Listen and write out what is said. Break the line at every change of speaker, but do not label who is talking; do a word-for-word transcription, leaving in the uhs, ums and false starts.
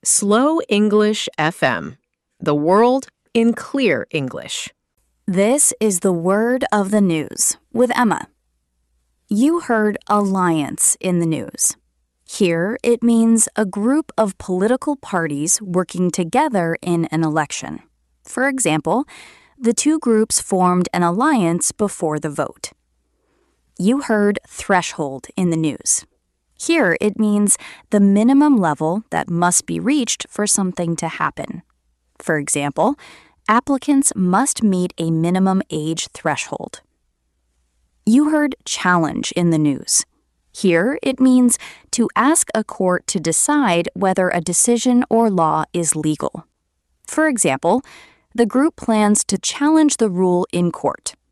Slow English F M. The world in clear English.
This is the word of the news with Emma. You heard alliance in the news. Here, it means a group of political parties working together in an election. For example, the two groups formed an alliance before the vote. You heard threshold in the news. Here, it means the minimum level that must be reached for something to happen. For example, applicants must meet a minimum age threshold. You heard challenge in the news. Here, it means to ask a court to decide whether a decision or law is legal. For example, the group plans to challenge the rule in court.